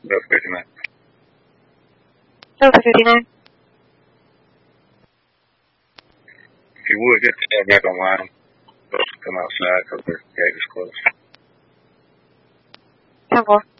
That's 59. Delta 59. If you would, just step back online. Come outside because the gate is closed. 10-4.